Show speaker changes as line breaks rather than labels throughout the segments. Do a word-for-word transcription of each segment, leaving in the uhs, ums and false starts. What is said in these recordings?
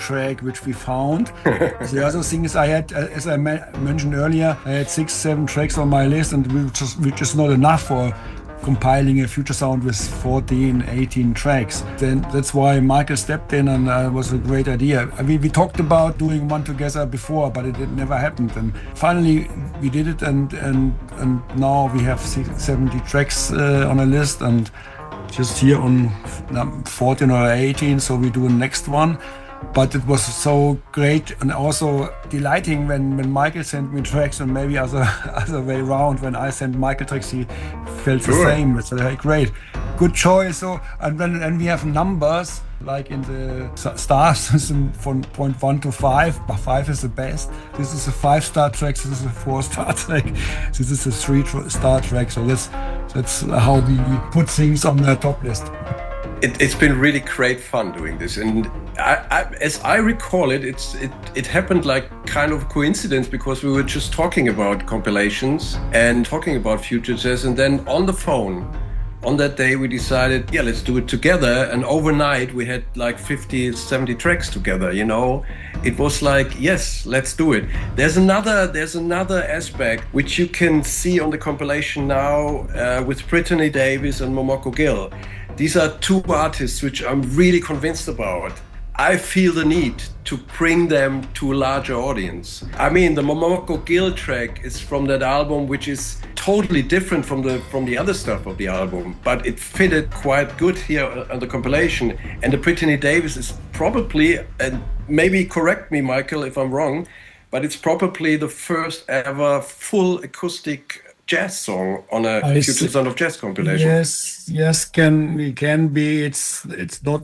track which we found. The other thing is I had, as I mentioned earlier, I had six, seven tracks on my list, and which is, which is not enough for compiling a future sound with fourteen, eighteen tracks. Then that's why Michael stepped in, and uh, it was a great idea. I mean, we talked about doing one together before, but it, it never happened. And finally we did it, and and and now we have seventy tracks uh, on a list, and just here on fourteen or eighteen, so we do the next one. But it was so great and also delighting when, when Michael sent me tracks, and maybe other other way around. When I sent Michael tracks, he felt the
sure.
same. It's like, great, good choice. So and then and we have numbers like in the star system from point one to five. But five is the best. This is a five-star track. This is a four-star track. This is a three-star track. So that's that's how we put things on the top list.
It, it's been really great fun doing this, and I, I, as I recall it, it's it, it happened like kind of coincidence, because we were just talking about compilations and talking about future jazz, and then on the phone, on that day we decided, yeah, let's do it together, and overnight we had like fifty, seventy tracks together. You know, it was like, yes, let's do it. There's another there's another aspect which you can see on the compilation now uh, with Brittany Davis and Momoko Gill. These are two artists which I'm really convinced about. I feel the need to bring them to a larger audience. I mean, the Momoko Gill track is from that album, which is totally different from the from the other stuff of the album, but it fitted quite good here on the compilation. And the Brittany Davis is probably, and maybe correct me, Michael, if I'm wrong, but it's probably the first ever full acoustic jazz song on a I Future see. Sound of Jazz compilation.
Yes, yes, can we can be. It's it's not.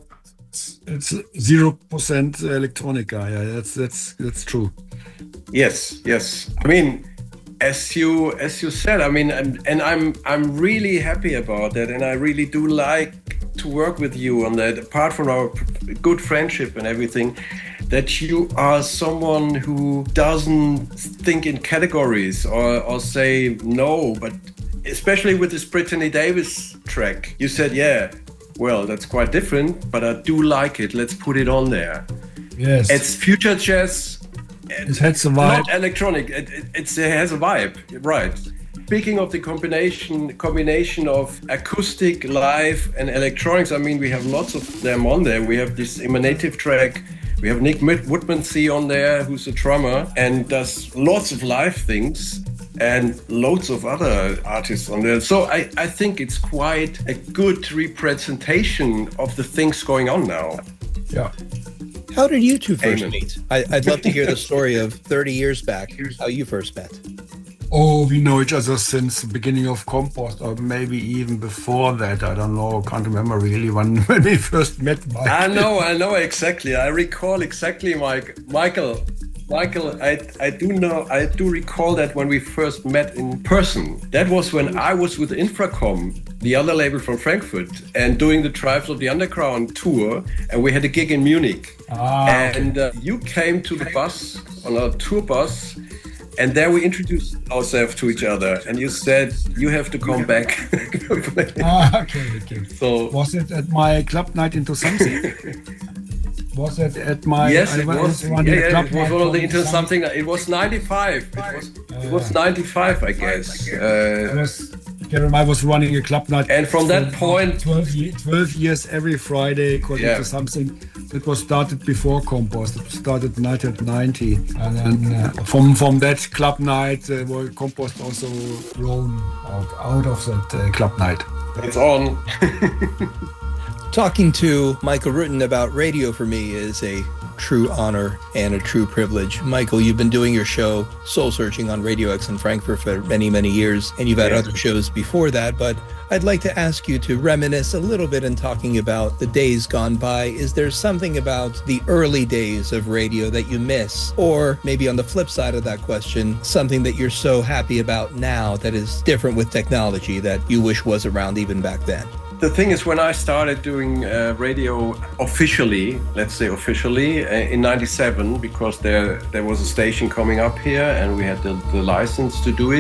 It's zero percent electronica. Yeah, that's that's that's true.
Yes, yes. I mean, as you as you said, I mean, and, and I'm I'm really happy about that, and I really do like to work with you on that. Apart from our good friendship and everything, that you are someone who doesn't think in categories or, or say no, but especially with this Brittany Davis track, you said, yeah, well, that's quite different, but I do like it. Let's put it on there.
Yes.
It's future jazz.
It has a vibe.
Not electronic. It, it, it's, it has a vibe, right. Speaking of the combination combination of acoustic, live, and electronics, I mean, we have lots of them on there. We have this Emanative track. We have Nick Woodmansee on there, who's a drummer and does lots of live things, and loads of other artists on there. So I, I think it's quite a good representation of the things going on now.
Yeah.
How did you two first
Amen.
meet? I, I'd love to hear the story of thirty years back, how you first met.
Oh, we know each other since the beginning of Compost, or maybe even before that. I don't know. Can't remember really when, when we first met. Mike.
I know, I know exactly. I recall exactly, Mike. Michael. Michael, I I do know, I do recall that when we first met in person. That was when I was with Infracom, the other label from Frankfurt, and doing the Tribes of the Underground tour, and we had a gig in Munich.
Ah,
and uh, you came to the bus, on a tour bus, and there we introduced ourselves to each other, and you said, you have to come back.
ah, okay, okay.
So,
was it at my club night into something? Was it at my...
Yes, it was. Yeah, yeah, it was one of the into something. It was ninety-five. It was,
uh,
it was ninety-five, I guess. Uh,
I was, I was running a club night.
And from that point...
twelve, twelve years every Friday, according
yeah.
to something. It was started before Compost. It started nineteen ninety. And then uh, from, from that club night, uh, well, Compost also grown out, out of that uh, club night.
It's on.
Talking to Michael Rutten about radio for me is a true honor and a true privilege. Michael, you've been doing your show Soul Searching on Radio X in Frankfurt for many, many years, and you've had
yeah.
other shows before that, but I'd like to ask you to reminisce a little bit in talking about the days gone by. Is there something about the early days of radio that you miss? Or maybe on the flip side of that question, something that you're so happy about now that is different with technology that you wish was around even back then?
The thing is, when I started doing uh, radio officially, let's say officially, uh, in ninety-seven, because there there was a station coming up here and we had the, the license to do it,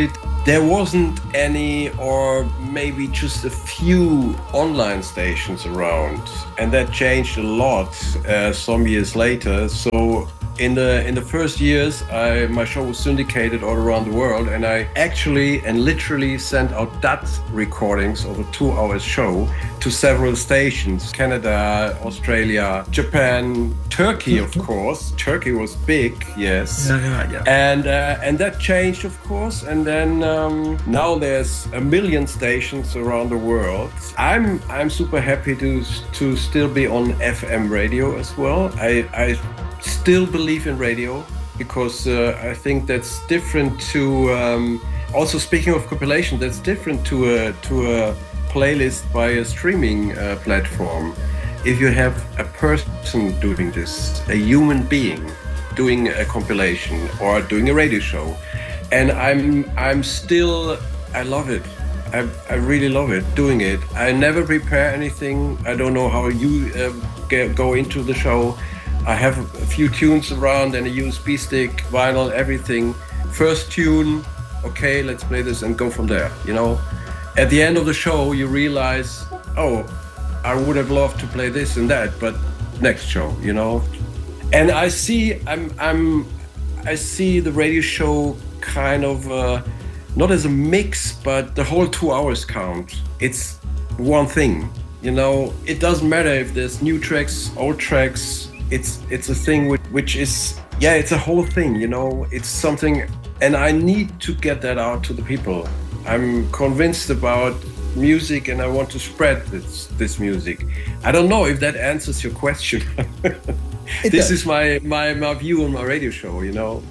there wasn't any, or maybe just a few online stations around, and that changed a lot uh, some years later. So in the in the first years, I, my show was syndicated all around the world, and I actually and literally sent out D A T recordings of a two-hour show to several stations: Canada, Australia, Japan, Turkey, of course. Turkey was big, yes.
Yeah, yeah, yeah.
And uh, and that changed, of course. And then um, now there's a million stations around the world. I'm I'm super happy to to still be on F M radio as well. I I still believe in radio because uh, I think that's different to. Um, also, speaking of compilation, that's different to a to a playlist by a streaming uh, platform. If you have a person doing this, a human being doing a compilation or doing a radio show, and I'm I'm still I love it. I, I really love it doing it. I never prepare anything. I don't know how you uh, get, go into the show. I have a few tunes around and a U S B stick, vinyl, everything. First tune, okay, let's play this and go from there, you know. At the end of the show, you realize, oh, I would have loved to play this and that, but next show, you know. And I see, I'm, I'm, I see the radio show kind of uh, not as a mix, but the whole two hours count. It's one thing, you know. It doesn't matter if there's new tracks, old tracks. It's it's a thing which, which is, yeah, it's a whole thing, you know. It's something, and I need to get that out to the people. I'm convinced about music and I want to spread this, this music. I don't know if that answers your question. This
does.
is my, my, my view on my radio show, you know.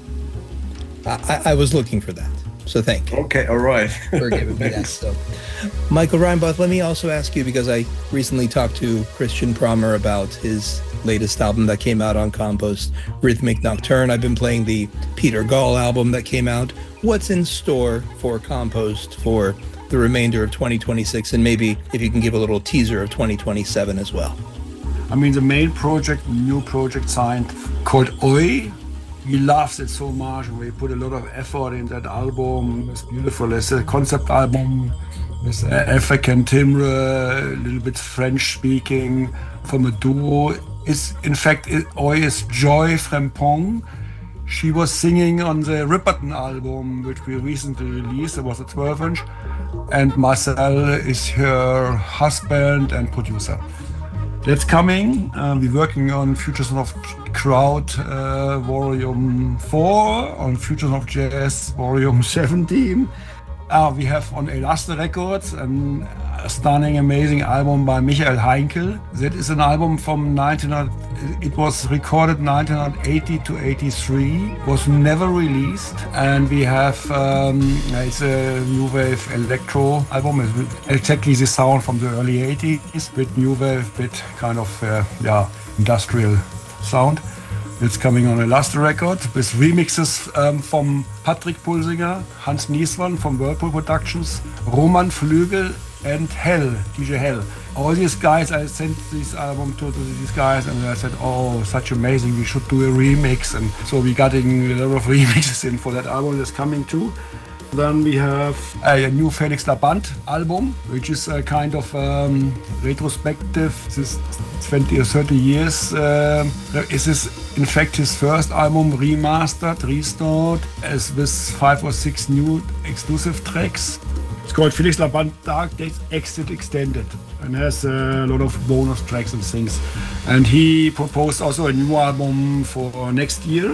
I, I was looking for that, so thank you.
Okay, all right.
For giving me that. So, Michael Reinboth, let me also ask you, because I recently talked to Christian Promer about his latest album that came out on Compost, Rhythmic Nocturne. I've been playing the Peter Gall album that came out. What's in store for Compost for the remainder of twenty twenty-six, and maybe if you can give a little teaser of twenty twenty-seven as well?
I mean, the main project, new project signed, called Oi. He loves it so much. We put a lot of effort in that album. It's beautiful. It's a concept album with African timbre, a little bit French speaking, from a duo. Is in fact, Oi is Joy Frempong. She was singing on the Ripperton album, which we recently released. It was a twelve inch. And Marcel is her husband and producer. That's coming. Uh, we're working on Futures of Crowd uh, Volume four, on Futures of Jazz Volume seventeen. Uh, we have on Elaste Records a stunning, amazing album by Michael Heinkel. That is an album from nineteen hundred. It was recorded nineteen eighty to eighty-three. Was never released, and we have um, it's a new wave electro album. It's exactly the sound from the early eighties, with new wave, bit kind of uh, yeah industrial sound. It's coming on Elaste Records with remixes um, from Patrick Pulsinger, Hans Niesmann from Whirlpool Productions, Roman Flügel, and Hell, D J Hell. All these guys, I sent this album to, to these guys, and I said, oh, such amazing, we should do a remix. And so we got in a lot of remixes in for that album that's coming too. Then we have a new Felix Laband album, which is a kind of um, retrospective. This is twenty or thirty years. Uh, this is in fact his first album, remastered, restored, as with five or six new exclusive tracks. It's called Felix Laband Dark Days Exit Extended, and has a lot of bonus tracks and things. And he proposed also a new album for next year.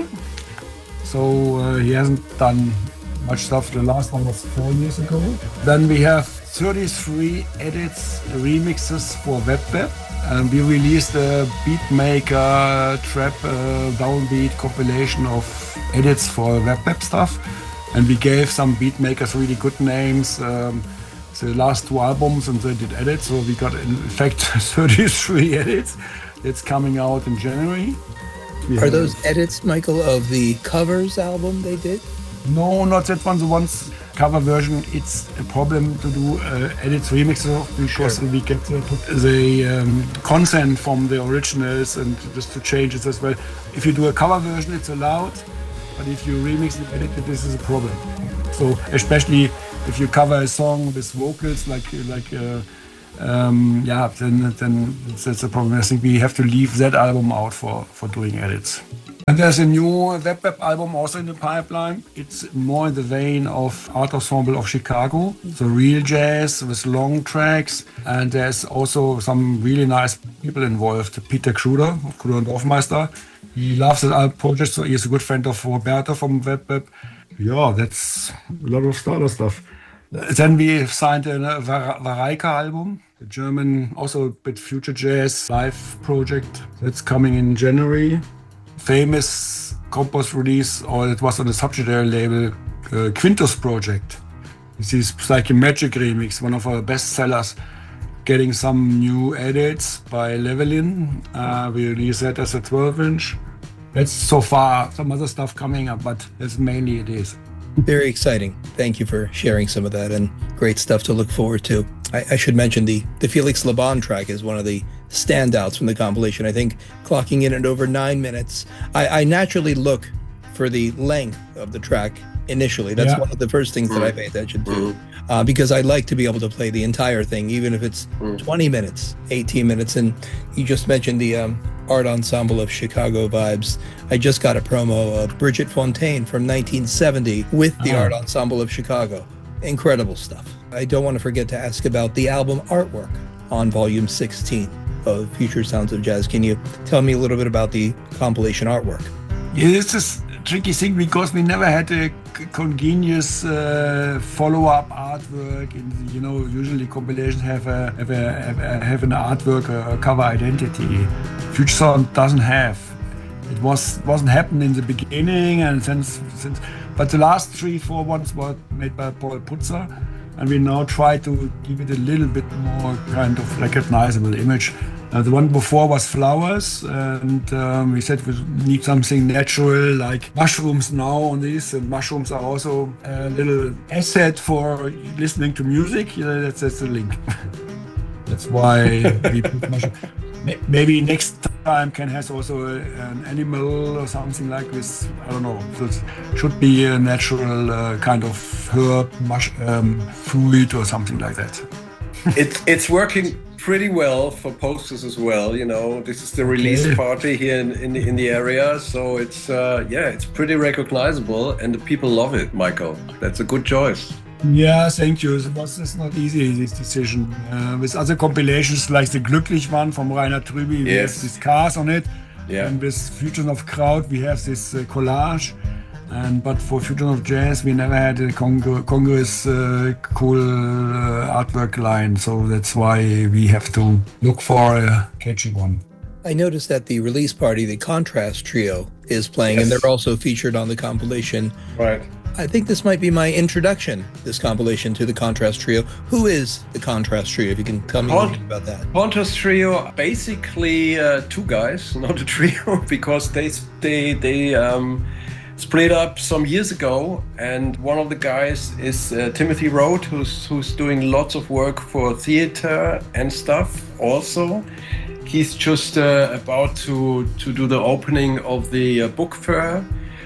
So uh, he hasn't done much stuff. The last one was four years ago. Then we have thirty-three edits, remixes for WebWeb. And we released a beatmaker trap uh, downbeat compilation of edits for WebWeb stuff. And we gave some beatmakers really good names. Um, the last two albums, and they did edits. So we got in fact thirty-three edits. It's coming out in January. We
Are those edits, Michael, of the covers album they did?
No, not that one. The one's cover version, it's a problem to do uh, edits, remixes, because sure. we get the, the um, consent from the originals and just to change it as well. If you do a cover version, it's allowed, but if you remix and edit it, this is a problem. So especially if you cover a song with vocals like like uh, um, yeah, then then that's a problem. I think we have to leave that album out for for doing edits. And there's a new Web Web album also in the pipeline. It's more in the vein of Art Ensemble of Chicago, so real jazz with long tracks. And there's also some really nice people involved. Peter Kruder, Kruder und Dorfmeister. He loves the project, so he's a good friend of Roberto from Web Web. Yeah, that's a lot of starter stuff. Then we signed a Vareika album, a German, also a bit future jazz live project. That's coming in January. Famous Compos release, or it was on the subsidiary label, uh, Quintus Project. This is like a Magic remix, one of our best sellers, getting some new edits by Levelin. Uh, we released that as a twelve inch. That's so far some other stuff coming up, but that's mainly it is.
Very exciting. Thank you for sharing some of that, and great stuff to look forward to. I, I should mention the, the Felix Laban track is one of the standouts from the compilation. I think clocking in at over nine minutes. I, I naturally look for the length of the track initially. That's yeah. one of the first things that I pay attention to, uh, because I like to be able to play the entire thing, even if it's twenty minutes, eighteen minutes. And you just mentioned the um, Art Ensemble of Chicago vibes. I just got a promo of Bridget Fontaine from nineteen seventy with the oh. Art Ensemble of Chicago. Incredible stuff. I don't want to forget to ask about the album artwork on volume sixteen of Future Sounds of Jazz. Can you tell me a little bit about the compilation artwork?
Yeah, it's a tricky thing because we never had a congenious uh, follow-up artwork. And, you know, usually compilations have a have, a, have, a, have an artwork, a, a cover identity. Future Sound doesn't have. It was wasn't happening in the beginning, and since since, but the last three, four ones were made by Paul Putzer. And we now try to give it a little bit more kind of recognizable image. Uh, the one before was flowers, and um, we said we need something natural, like mushrooms now on this, and mushrooms are also a little asset for listening to music. Yeah, that's, that's the link. That's why we put mushrooms. Maybe next time Ken has also a, an animal or something like this. I don't know. So it should be a natural uh, kind of herb, mush, um, fruit or something like that.
It, it's working pretty well for posters as well. You know, this is the release okay. party here in, in, in the area. So it's, uh, yeah, it's pretty recognizable and the people love it, Michael. That's a good choice.
Yeah, thank you. It was it's not easy, this decision. Uh, with other compilations like the Glücklich one from Rainer Trüby, we yes. have these cars on it.
Yeah.
And with Fusion of Kraut, we have this uh, collage. And but for Fusion of Jazz, we never had a congr- congruous, uh, cool uh, artwork line. So that's why we have to look for a catchy one.
I noticed that the release party, the Contrast Trio, is playing, yes. and they're also featured on the compilation.
Right.
I think this might be my introduction, this compilation, to the Contrast Trio. Who is the Contrast Trio, if you can tell me Con- anything about that?
Contrast Trio, basically uh, two guys, not a trio, because they they they um, split up some years ago, and one of the guys is uh, Timothy Roth, who's who's doing lots of work for theater and stuff also. He's just uh, about to, to do the opening of the uh, book fair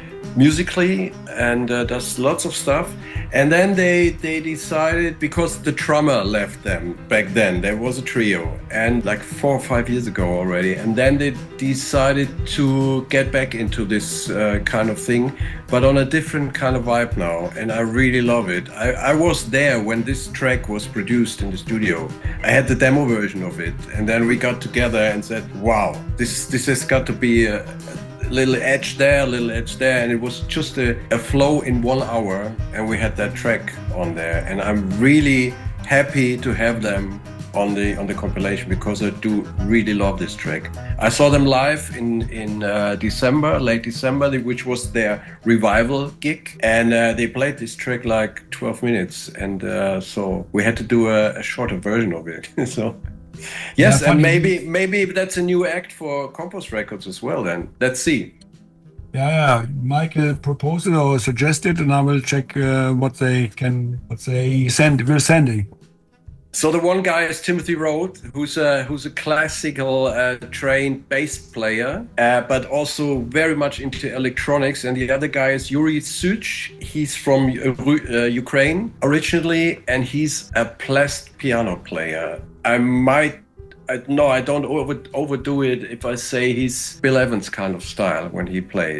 musically, and uh, does lots of stuff. And then they they decided, because the drummer left them back then, there was a trio, and like four or five years ago already, and then they decided to get back into this uh, kind of thing, but on a different kind of vibe now, and I really love it. I, I was there when this track was produced in the studio. I had the demo version of it, and then we got together and said, wow, this this has got to be a, a little edge there, a little edge there, and it was just a, a flow in one hour, and we had that track on there, and I'm really happy to have them on the on the compilation, because I do really love this track. I saw them live in in uh, December, late December, which was their revival gig, and uh, they played this track like twelve minutes, and uh, so we had to do a, a shorter version of it. So. Yes, yeah, and maybe maybe that's a new act for Compos Records as well then. Let's see.
Yeah, yeah. Michael proposed it or suggested, and I will check uh, what they can, what they send, will sending.
So the one guy is Timothy Roth, who's a who's a classical uh, trained bass player, uh, but also very much into electronics. And the other guy is Yuri Such. He's from uh, Ukraine originally, and he's a plastic piano player. I might. I, no, I don't over, overdo it if I say he's Bill Evans kind of style when he plays.